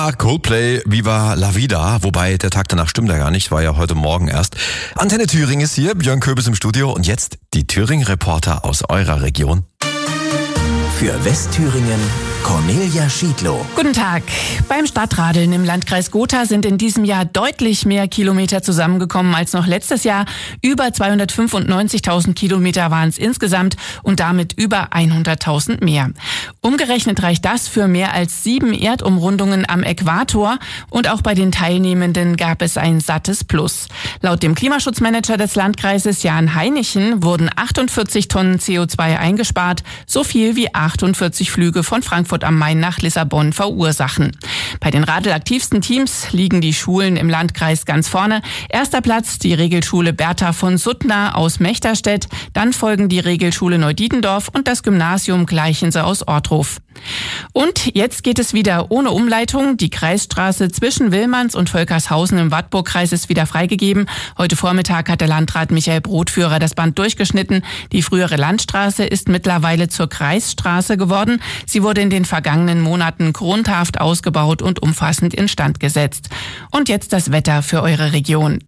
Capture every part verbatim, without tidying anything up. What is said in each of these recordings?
Ja, Coldplay, Viva la Vida. Wobei, der Tag danach stimmt ja gar nicht, war ja heute Morgen erst. Antenne Thüringen ist hier, Björn Köbis im Studio. Und jetzt die Thüringen-Reporter aus eurer Region. Für Westthüringen Cornelia Schiedlow. Guten Tag. Beim Stadtradeln im Landkreis Gotha sind in diesem Jahr deutlich mehr Kilometer zusammengekommen als noch letztes Jahr. Über zweihundertfünfundneunzigtausend Kilometer waren es insgesamt und damit über hunderttausend mehr. Umgerechnet reicht das für mehr als sieben Erdumrundungen am Äquator und auch bei den Teilnehmenden gab es ein sattes Plus. Laut dem Klimaschutzmanager des Landkreises Jan Heinichen wurden achtundvierzig Tonnen C O zwei eingespart, so viel wie achtundvierzig Flüge von Frankfurt am Main nach Lissabon verursachen. Bei den radelaktivsten Teams liegen die Schulen im Landkreis ganz vorne. Erster Platz die Regelschule Bertha von Suttner aus Mechterstedt, dann folgen die Regelschule Neudietendorf und das Gymnasium Gleichense aus Ortruf. Und jetzt geht es wieder ohne Umleitung. Die Kreisstraße zwischen Willmanns und Völkershausen im Wartburgkreis ist wieder freigegeben. Heute Vormittag hat der Landrat Michael Brotführer das Band durchgeschnitten. Die frühere Landstraße ist mittlerweile zur Kreisstraße geworden. Sie wurde in den vergangenen Monaten grundhaft ausgebaut und umfassend instand gesetzt. Und jetzt das Wetter für eure Region.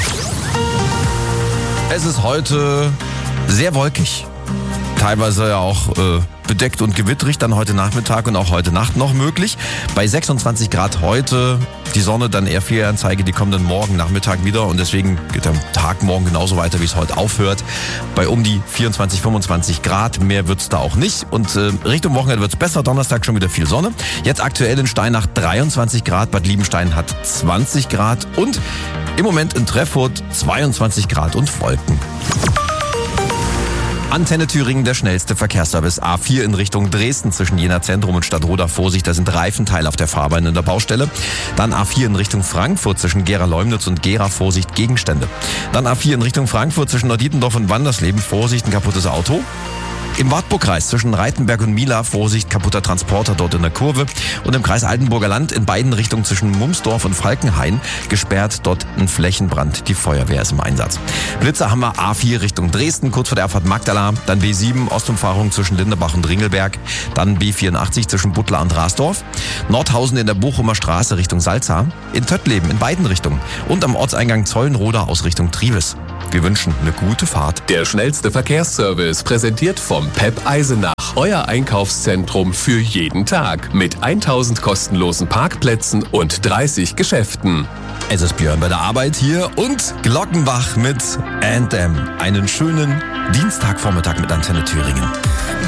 Es ist heute sehr wolkig. Teilweise ja auch äh, bedeckt und gewitterig, dann heute Nachmittag und auch heute Nacht noch möglich. Bei sechsundzwanzig Grad heute, die Sonne dann eher Fehlanzeige, die kommt dann morgen Nachmittag wieder und deswegen geht der Tag morgen genauso weiter, wie es heute aufhört. Bei um die vierundzwanzig, fünfundzwanzig Grad, mehr wird's da auch nicht. Und äh, Richtung Wochenende wird's besser, Donnerstag schon wieder viel Sonne. Jetzt aktuell in Steinach dreiundzwanzig Grad, Bad Liebenstein hat zwanzig Grad und im Moment in Treffurt zweiundzwanzig Grad und Wolken. Antenne Thüringen, der schnellste Verkehrsservice. A vier in Richtung Dresden zwischen Jena Zentrum und Stadtroda. Vorsicht, da sind Reifenteile auf der Fahrbahn in der Baustelle. Dann A vier in Richtung Frankfurt zwischen Gera-Leumnitz und Gera. Vorsicht, Gegenstände. Dann A vier in Richtung Frankfurt zwischen Neudietendorf und Wandersleben. Vorsicht, ein kaputtes Auto. Im Wartburgkreis zwischen Reitenberg und Mila, Vorsicht, kaputter Transporter dort in der Kurve. Und im Kreis Altenburger Land in beiden Richtungen zwischen Mumsdorf und Falkenhain gesperrt, dort ein Flächenbrand. Die Feuerwehr ist im Einsatz. Blitzer haben wir A vier Richtung Dresden, kurz vor der Abfahrt Magdala. Dann B sieben, Ostumfahrung zwischen Linderbach und Ringelberg. Dann B vierundachtzig zwischen Buttlar und Rasdorf. Nordhausen in der Bochumer Straße Richtung Salza. In Töttleben in beiden Richtungen. Und am Ortseingang Zollenroda aus Richtung Trives. Wir wünschen eine gute Fahrt. Der schnellste Verkehrsservice präsentiert vom P E P Eisenach. Euer Einkaufszentrum für jeden Tag. Mit tausend kostenlosen Parkplätzen und dreißig Geschäften. Es ist Björn bei der Arbeit hier und Glockenbach mit Anthem. Einen schönen Dienstagvormittag mit Antenne Thüringen.